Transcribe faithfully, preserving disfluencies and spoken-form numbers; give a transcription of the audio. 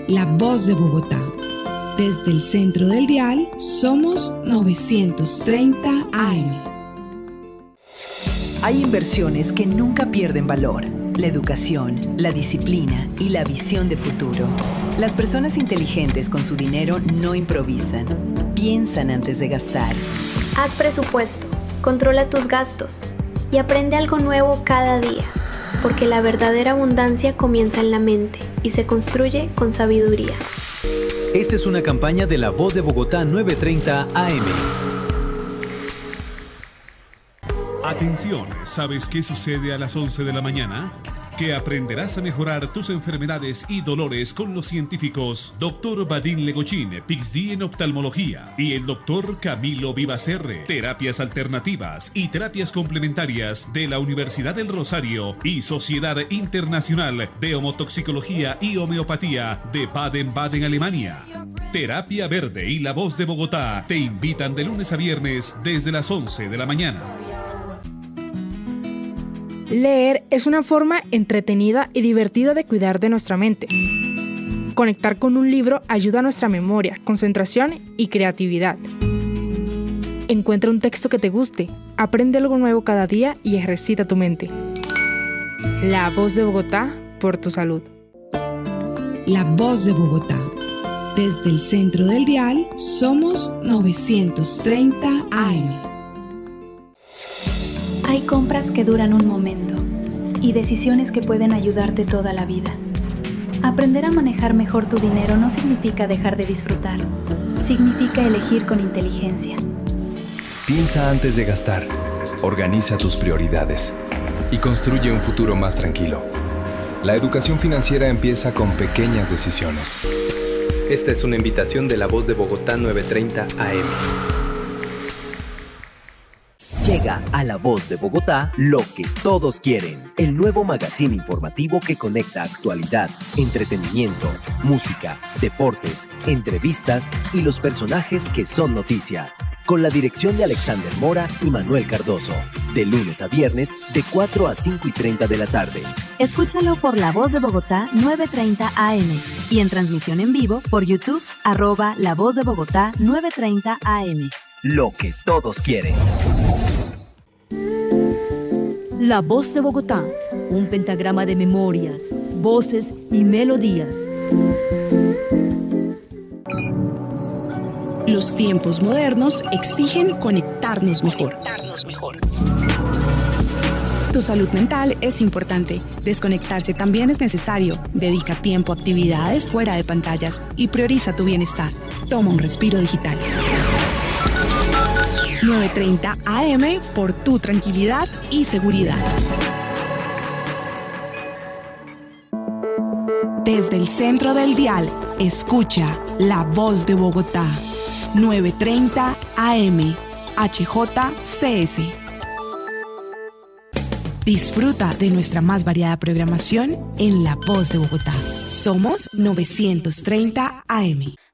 La Voz de Bogotá. Desde el centro del dial, somos novecientos treinta A M. Hay inversiones que nunca pierden valor. La educación, la disciplina y la visión de futuro. Las personas inteligentes con su dinero no improvisan. Piensan antes de gastar. Haz presupuesto, controla tus gastos y aprende algo nuevo cada día, porque la verdadera abundancia comienza en la mente y se construye con sabiduría. Esta es una campaña de La Voz de Bogotá novecientos treinta A M. Atención, ¿sabes qué sucede a las once de la mañana? Que aprenderás a mejorar tus enfermedades y dolores con los científicos doctor Vadim Legochín, P I X D en oftalmología, y el doctor Camilo Vivacerre, terapias alternativas y terapias complementarias de la Universidad del Rosario y Sociedad Internacional de Homotoxicología y Homeopatía de Baden-Baden, Alemania. Terapia Verde y La Voz de Bogotá te invitan de lunes a viernes desde las once de la mañana. Leer es una forma entretenida y divertida de cuidar de nuestra mente. Conectar con un libro ayuda a nuestra memoria, concentración y creatividad. Encuentra un texto que te guste, aprende algo nuevo cada día y ejercita tu mente. La Voz de Bogotá, por tu salud. La Voz de Bogotá. Desde el centro del dial, somos novecientos treinta A M. Hay compras que duran un momento y decisiones que pueden ayudarte toda la vida. Aprender a manejar mejor tu dinero no significa dejar de disfrutar, significa elegir con inteligencia. Piensa antes de gastar, organiza tus prioridades y construye un futuro más tranquilo. La educación financiera empieza con pequeñas decisiones. Esta es una invitación de La Voz de Bogotá novecientos treinta A M. Llega a La Voz de Bogotá lo que todos quieren, el nuevo magazine informativo que conecta actualidad, entretenimiento, música, deportes, entrevistas y los personajes que son noticia. Con la dirección de Alexander Mora y Manuel Cardoso, de lunes a viernes de cuatro a cinco y treinta de la tarde. Escúchalo por La Voz de Bogotá novecientos treinta A M y en transmisión en vivo por YouTube, arroba La Voz de Bogotá novecientos treinta A M. Lo que todos quieren. La Voz de Bogotá, un pentagrama de memorias, voces y melodías. Los tiempos modernos exigen conectarnos mejor. Tu salud mental es importante. Desconectarse también es necesario. Dedica tiempo a actividades fuera de pantallas y prioriza tu bienestar. Toma un respiro digital. novecientos treinta A M por tu tranquilidad y seguridad. Desde el centro del dial, escucha La Voz de Bogotá. novecientos treinta A M, H J C S. Disfruta de nuestra más variada programación en La Voz de Bogotá. Somos novecientos treinta A M.